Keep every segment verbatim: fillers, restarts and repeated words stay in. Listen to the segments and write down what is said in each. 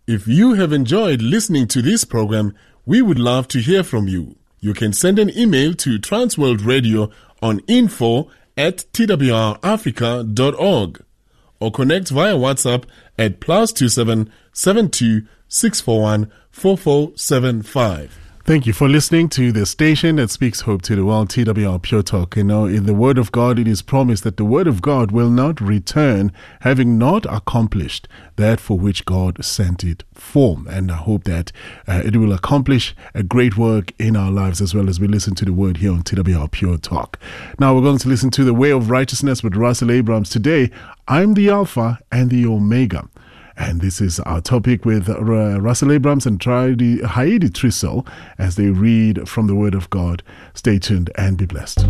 If you have enjoyed listening to this program, we would love to hear from you. You can send an email to Transworld Radio on info at t w r africa dot org or connect via WhatsApp at plus two seven seven two six four one four four seven five. Thank you for listening to the station that speaks hope to the world, T W R Pure Talk. You know, in the Word of God, it is promised that the Word of God will not return, having not accomplished that for which God sent it for. And I hope that uh, it will accomplish a great work in our lives as well as we listen to the Word here on T W R Pure Talk. Now we're going to listen to The Way of Righteousness with Russell Abrams. Today, I'm the Alpha and the Omega. And this is our topic with uh, Russell Abrams and Heidi Trissel as they read from the Word of God. Stay tuned and be blessed.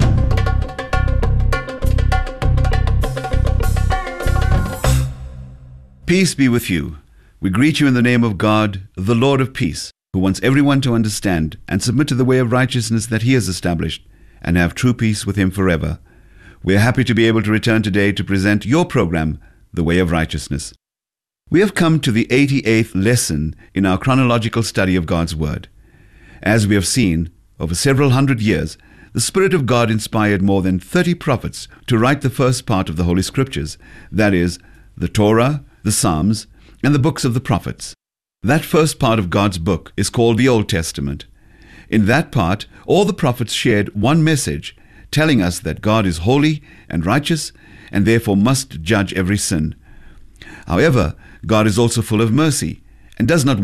Peace be with you. We greet you in the name of God, the Lord of peace, who wants everyone to understand and submit to the way of righteousness that he has established and have true peace with him forever. We are happy to be able to return today to present your program, The Way of Righteousness. We have come to the eighty-eighth lesson in our chronological study of God's Word. As we have seen, over several hundred years, the Spirit of God inspired more than thirty prophets to write the first part of the Holy Scriptures, that is, the Torah, the Psalms, and the books of the prophets. That first part of God's book is called the Old Testament. In that part, all the prophets shared one message, telling us that God is holy and righteous, and therefore must judge every sin. However, God is also full of mercy and does not